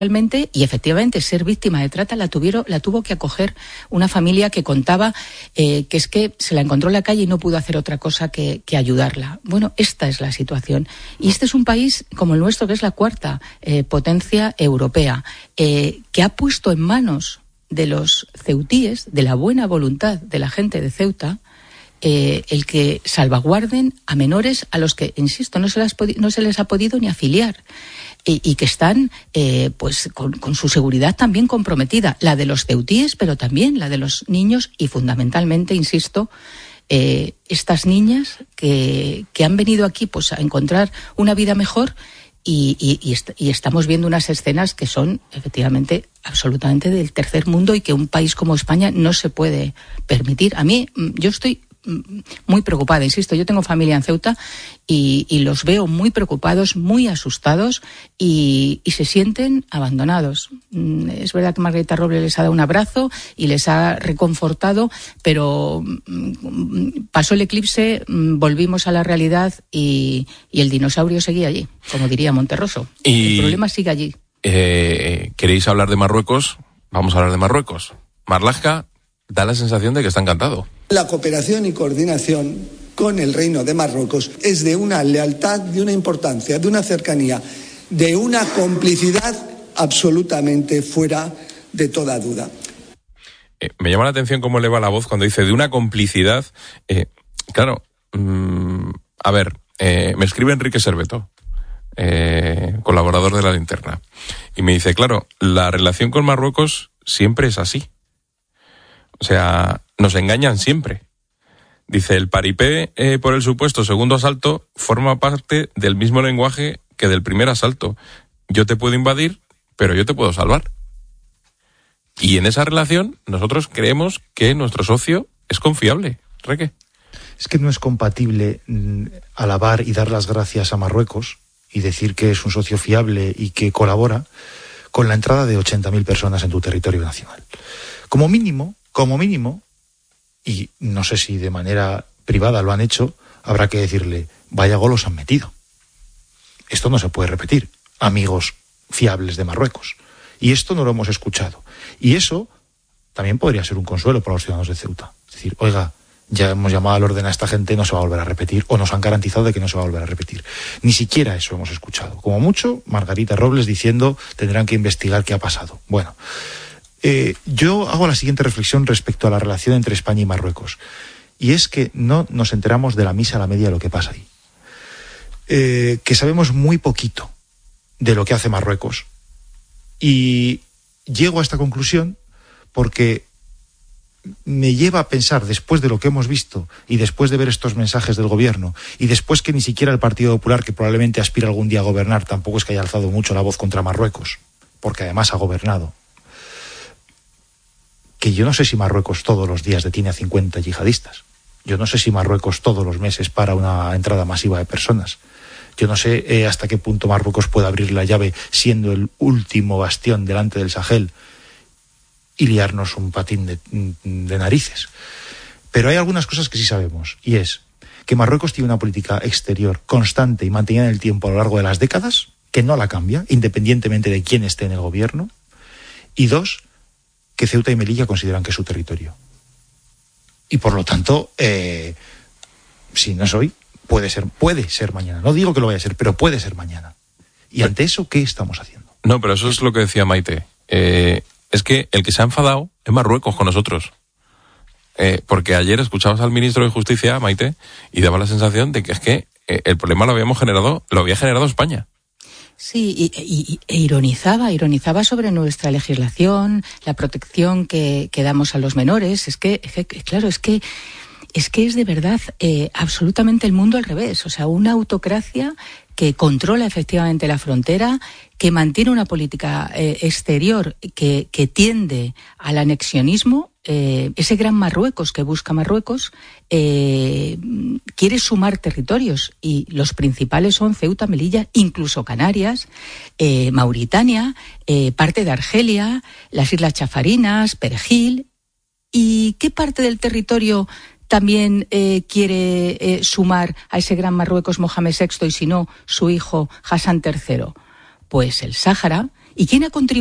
y efectivamente ser víctima de trata la tuvo que acoger una familia que contaba que es que se la encontró en la calle y no pudo hacer otra cosa que ayudarla. Bueno, esta es la situación. Y este es un país como el nuestro, que es la cuarta potencia europea, que ha puesto en manos de los ceutíes, de la buena voluntad de la gente de Ceuta, el que salvaguarden a menores a los que, insisto, no se les ha podido ni afiliar. Y que están pues con su seguridad también comprometida, la de los ceutíes, pero también la de los niños y fundamentalmente, insisto, estas niñas que han venido aquí pues a encontrar una vida mejor y estamos viendo unas escenas que son efectivamente absolutamente del tercer mundo y que un país como España no se puede permitir. A mí, yo estoy muy preocupada, insisto, yo tengo familia en Ceuta y los veo muy preocupados, muy asustados y se sienten abandonados. Es verdad que Margarita Robles les ha dado un abrazo y les ha reconfortado, pero pasó el eclipse, volvimos a la realidad y el dinosaurio seguía allí, como diría Monterroso. El problema sigue allí. ¿Queréis hablar de Marruecos? Vamos a hablar de Marruecos. Marlaska da la sensación de que está encantado. La cooperación y coordinación con el Reino de Marruecos es de una lealtad, de una importancia, de una cercanía, de una complicidad absolutamente fuera de toda duda. Me llama la atención cómo eleva la voz cuando dice de una complicidad. Claro, a ver, me escribe Enrique Serveto, colaborador de La Linterna, y me dice, claro, la relación con Marruecos siempre es así. O sea, nos engañan siempre. Dice, el paripé por el supuesto segundo asalto forma parte del mismo lenguaje que del primer asalto. Yo te puedo invadir, pero yo te puedo salvar. Y en esa relación nosotros creemos que nuestro socio es confiable. ¿Reque? Es que no es compatible alabar y dar las gracias a Marruecos y decir que es un socio fiable y que colabora con la entrada de 80.000 personas en tu territorio nacional. Como mínimo, y no sé si de manera privada lo han hecho, habrá que decirle, vaya gol os han metido. Esto no se puede repetir, amigos fiables de Marruecos. Y esto no lo hemos escuchado. Y eso también podría ser un consuelo para los ciudadanos de Ceuta. Es decir, oiga, ya hemos llamado al orden a esta gente, no se va a volver a repetir, o nos han garantizado de que no se va a volver a repetir. Ni siquiera eso hemos escuchado. Como mucho, Margarita Robles diciendo, tendrán que investigar qué ha pasado. Bueno, yo hago la siguiente reflexión respecto a la relación entre España y Marruecos. Y es que no nos enteramos de la misa a la media de lo que pasa ahí. Que sabemos muy poquito de lo que hace Marruecos. Y llego a esta conclusión porque me lleva a pensar, después de lo que hemos visto y después de ver estos mensajes del gobierno y después que ni siquiera el Partido Popular, que probablemente aspira algún día a gobernar, tampoco es que haya alzado mucho la voz contra Marruecos, porque además ha gobernado, que yo no sé si Marruecos todos los días detiene a 50 yihadistas. Yo no sé si Marruecos todos los meses para una entrada masiva de personas. Yo no sé hasta qué punto Marruecos puede abrir la llave siendo el último bastión delante del Sahel y liarnos un patín de narices. Pero hay algunas cosas que sí sabemos, y es que Marruecos tiene una política exterior constante y mantenida en el tiempo a lo largo de las décadas, que no la cambia, independientemente de quién esté en el gobierno, y dos, que Ceuta y Melilla consideran que es su territorio. Y por lo tanto, si no es hoy, puede ser mañana. No digo que lo vaya a ser, pero puede ser mañana. Y ante eso, ¿qué estamos haciendo? No, pero eso es lo que decía Maite. Es que el que se ha enfadado es Marruecos con nosotros. Porque ayer escuchabas al ministro de Justicia, Maite, y daba la sensación de que es que el problema lo había generado España. Sí, e ironizaba sobre nuestra legislación, la protección que damos a los menores. Es que es de verdad absolutamente el mundo al revés. O sea, una autocracia que controla efectivamente la frontera, que mantiene una política exterior que tiende al anexionismo. Ese gran Marruecos que busca Marruecos quiere sumar territorios y los principales son Ceuta, Melilla, incluso Canarias, Mauritania, parte de Argelia, las Islas Chafarinas, Perejil. ¿Y qué parte del territorio también quiere sumar a ese gran Marruecos Mohamed VI y si no, su hijo Hassan III? Pues el Sáhara ¿Y quién ha contribuido